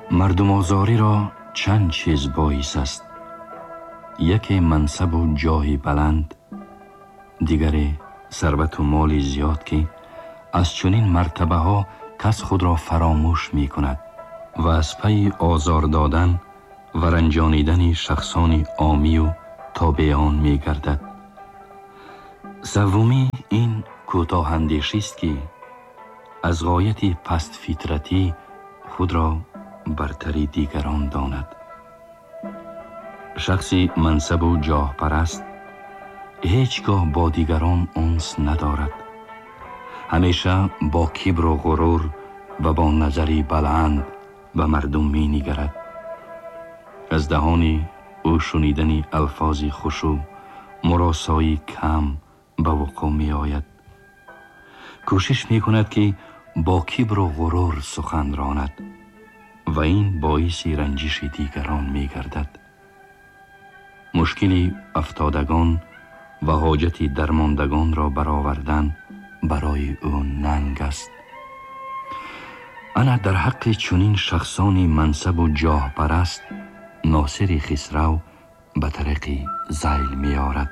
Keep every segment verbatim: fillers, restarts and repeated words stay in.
مردم آزاری را چند چیز باعث است. یکی منصب و جاه بلند، دیگری ثروت و مال زیاد که از چنین مرتبه ها کس خود را فراموش می کند و از پی آزار دادن و رنجانیدن شخصان عامی و تابعان می گردد. سومی این کوتاه اندیشی است که از غایت پست فطرتی خود را برتری دیگران داند. شخصی منصب و جاه پرست هیچگاه با دیگران انس ندارد. همیشه با کبر و غرور و با نظری بلند و مردم می نگرد. از دهان او شنیدن الفاظ خشوع مراسایی کم به وقوع می آید. کوشش می کند که با کبر و غرور سخن راند و این باعث رنجش دیگران می گردد. مشکلی افتادگان و حاجت درماندگان را برآوردن برای او ننگ است. انا در حق چنین شخصان منصب و جاه پرست ناصر خسرو به طریق ذیل می آرد.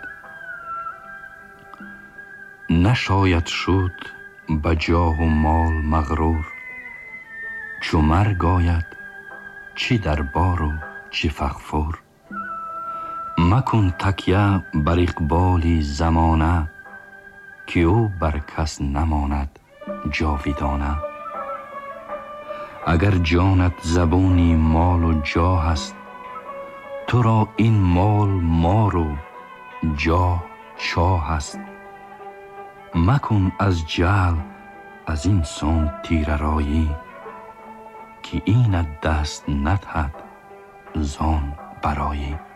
نشاید شد به جاه و مال مغرور، چو مرگ آید چی دربار و چی فغفور. مکن تکیه بر اقبال زمانه، که او بر کس نماند جاویدانه. اگر جانت زبونی مال و جاه است، تو را این مال مار و جاه چاه است. مکن از جهل از این سان تیر رایی، که اینت دست ندهد زان برایی.